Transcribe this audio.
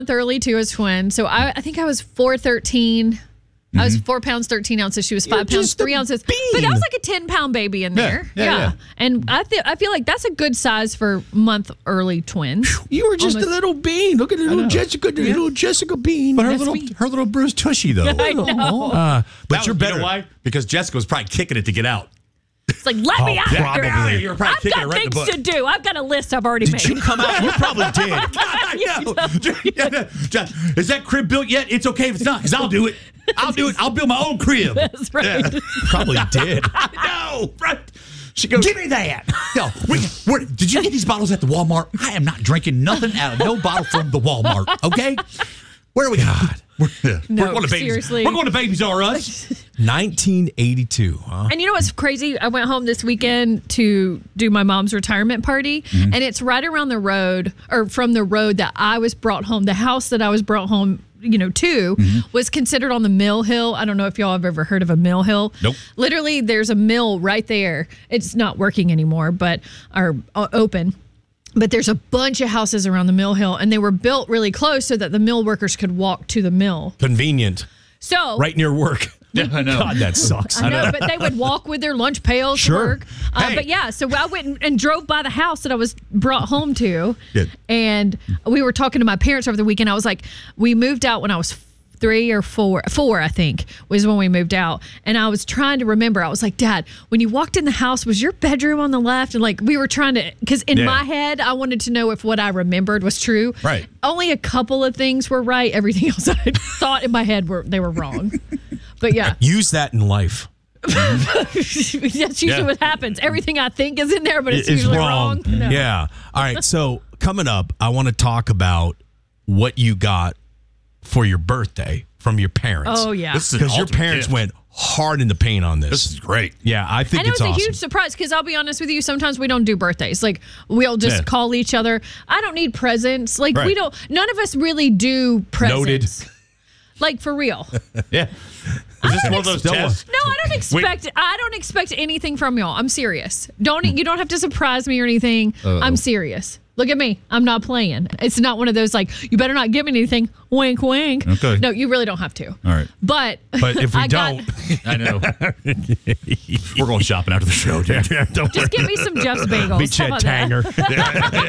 early too as twins. So I think I was 4'13". I was 4 pounds 13 ounces. She was 5 pounds 3 ounces. But that was like a 10-pound baby in there. Yeah. And I feel like that's a good size for month early twins. You were just a little bean. Look at little Jessica, little Jessica Bean. But her little bruised tushy though. I know. But you're better. You know why? Because Jessica was probably kicking it to get out. It's like, let me out. Probably. You're probably I've kicking got it right in the things butt. to do. I've got a list I've already made. Did you come out? You probably did. Is that crib built yet? It's okay if it's not, because I'll do it. I'll do it. I'll build my own crib. That's right. Probably did. No, right. She goes, give me that. No, did you get these bottles at the Walmart? I am not drinking nothing out of no bottle from the Walmart, okay? Where are we going? No, we're going to Babies. seriously. We're going to Babies R Us. 1982, huh? And you know what's crazy? I went home this weekend to do my mom's retirement party, and it's right around the road, or from the road that I was brought home. The house that I was brought home, to, was considered on the Mill Hill. I don't know if y'all have ever heard of a Mill Hill. Nope. Literally, there's a mill right there. It's not working anymore, but are open. But there's a bunch of houses around the Mill Hill, and they were built really close so that the mill workers could walk to the mill. Convenient. So Right near work. Yeah, I know. God, that sucks. I know, but they would walk with their lunch pails to work. Hey. But yeah, so I went and drove by the house that I was brought home to. Good. And we were talking to my parents over the weekend. I was like, we moved out when I was 3 or 4, I think, was when we moved out. And I was trying to remember. I was like, Dad, when you walked in the house, was your bedroom on the left? And like, we were trying to, because in my head, I wanted to know if what I remembered was true. Right. Only a couple of things were right. Everything else I thought in my head they were wrong. But yeah. Use that in life. That's usually what happens. Everything I think is in there, but it's usually wrong. No. Yeah. All right. So coming up, I want to talk about what you got for your birthday from your parents. Oh, yeah. This is an Because your ultimate parents gift. went hard in the paint on this. This is great. Yeah, I think And it it's was awesome. a huge surprise because I'll be honest with you, sometimes we don't do birthdays. Like, we'll just call each other. I don't need presents. Like, Right. none of us really do presents. Noted. Like, for real. Yeah. Is this one of those tests? No, I don't expect anything from y'all. I'm serious. You don't have to surprise me or anything. I'm serious. Look at me. I'm not playing. It's not one of those like, you better not give me anything. Wink, wink. Okay. No, you really don't have to. All right. But if we don't, I know. We're going shopping after the show, dude. just give me some Jeff's bagels. be How Chet about that? Tanger.